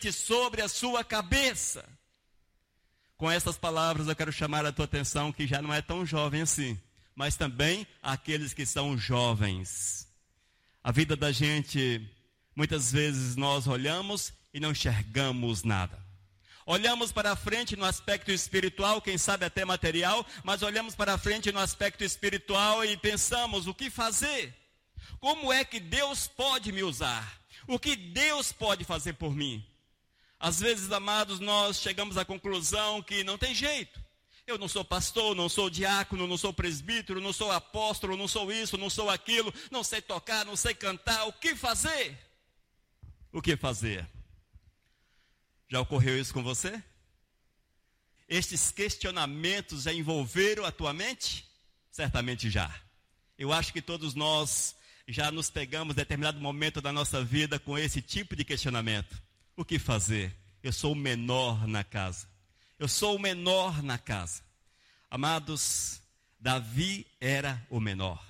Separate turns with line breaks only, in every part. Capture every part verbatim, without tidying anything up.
sobre a sua cabeça. Com essas palavras eu quero chamar a tua atenção que já não é tão jovem assim, mas também aqueles que são jovens. A vida da gente, muitas vezes nós olhamos e não enxergamos nada. Olhamos para frente no aspecto espiritual, quem sabe até material, mas olhamos para frente no aspecto espiritual e pensamos, o que fazer? Como é que Deus pode me usar? O que Deus pode fazer por mim? Às vezes, amados, nós chegamos à conclusão que não tem jeito. Eu não sou pastor, não sou diácono, não sou presbítero, não sou apóstolo, não sou isso, não sou aquilo, não sei tocar, não sei cantar. O que fazer? O que fazer? Já ocorreu isso com você? Estes questionamentos já envolveram a tua mente? Certamente já. Eu acho que todos nós já nos pegamos em determinado momento da nossa vida com esse tipo de questionamento. O que fazer? Eu sou o menor na casa. Eu sou o menor na casa. Amados, Davi era o menor.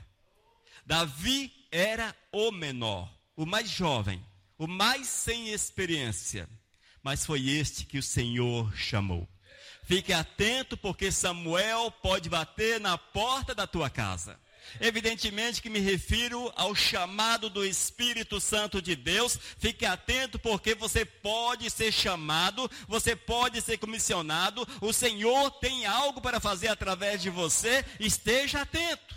Davi era o menor, o mais jovem, o mais sem experiência. Mas foi este que o Senhor chamou. Fique atento, porque Samuel pode bater na porta da tua casa. Evidentemente que me refiro ao chamado do Espírito Santo de Deus. Fique atento, porque você pode ser chamado, você pode ser comissionado. O Senhor tem algo para fazer através de você. Esteja atento.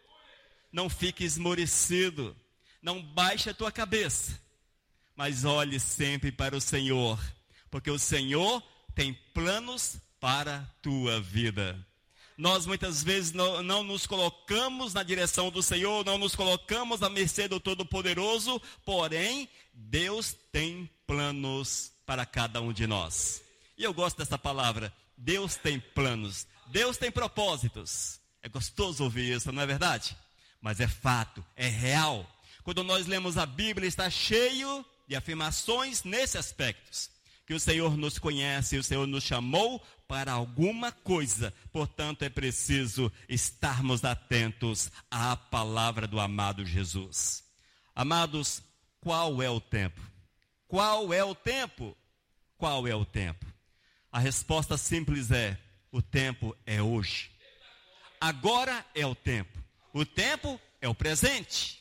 Não fique esmorecido. Não baixe a tua cabeça. Mas olhe sempre para o Senhor, porque o Senhor tem planos para a tua vida. Nós muitas vezes não, não nos colocamos na direção do Senhor, não nos colocamos à mercê do Todo-Poderoso, porém, Deus tem planos para cada um de nós. E eu gosto dessa palavra, Deus tem planos, Deus tem propósitos. É gostoso ouvir isso, não é verdade? Mas é fato, é real. Quando nós lemos a Bíblia, está cheio de afirmações nesse aspecto, que o Senhor nos conhece, o Senhor nos chamou para alguma coisa, portanto é preciso estarmos atentos à palavra do amado Jesus. Amados, qual é o tempo? Qual é o tempo? Qual é o tempo? A resposta simples é, o tempo é hoje. Agora é o tempo. O tempo é o presente.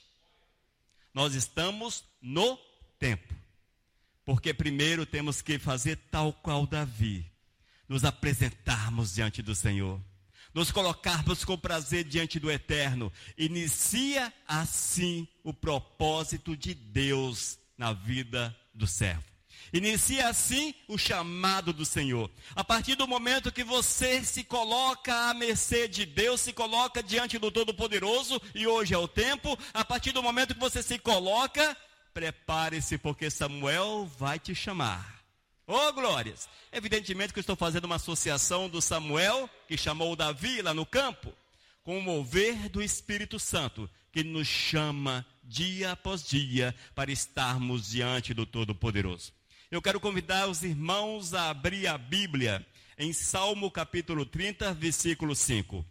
Nós estamos no tempo. Porque primeiro temos que fazer tal qual Davi, nos apresentarmos diante do Senhor, nos colocarmos com prazer diante do Eterno. Inicia assim o propósito de Deus na vida do servo. Inicia assim o chamado do Senhor. A partir do momento que você se coloca à mercê de Deus, se coloca diante do Todo-Poderoso, e hoje é o tempo, a partir do momento que você se coloca, prepare-se, porque Samuel vai te chamar. Oh, glórias! Evidentemente que eu estou fazendo uma associação do Samuel, que chamou Davi lá no campo, com o mover do Espírito Santo, que nos chama dia após dia para estarmos diante do Todo-Poderoso. Eu quero convidar os irmãos a abrir a Bíblia em Salmo capítulo trinta, versículo cinco.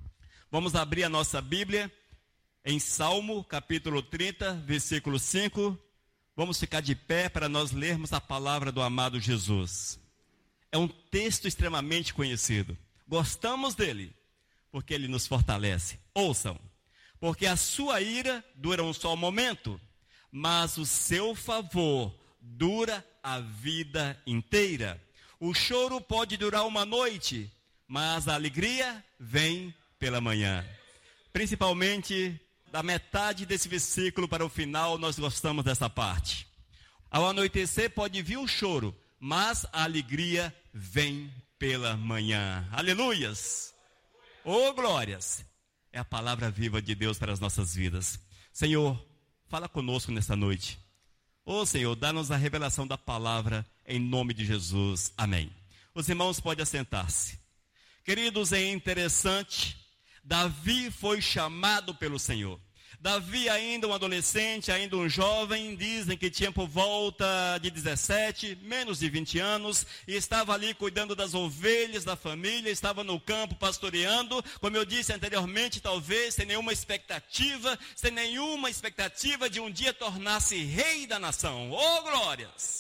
Vamos abrir a nossa Bíblia em Salmo capítulo trinta, versículo cinco. Vamos ficar de pé para nós lermos a palavra do amado Jesus. É um texto extremamente conhecido. Gostamos dele, porque ele nos fortalece. Ouçam, porque a sua ira dura um só momento, mas o seu favor dura a vida inteira. O choro pode durar uma noite, mas a alegria vem pela manhã. Principalmente da metade desse versículo para o final, nós gostamos dessa parte. Ao anoitecer pode vir o choro, mas a alegria vem pela manhã. Aleluias! Oh, glórias! É a palavra viva de Deus para as nossas vidas. Senhor, fala conosco nessa noite. Oh, Senhor, dá-nos a revelação da palavra em nome de Jesus. Amém. Os irmãos podem assentar-se. Queridos, é interessante, Davi foi chamado pelo Senhor. Davi, ainda um adolescente, ainda um jovem, dizem que tinha por volta de dezessete, menos de vinte anos, e estava ali cuidando das ovelhas da família, estava no campo pastoreando, como eu disse anteriormente, talvez sem nenhuma expectativa, sem nenhuma expectativa de um dia tornar-se rei da nação. Oh, glórias!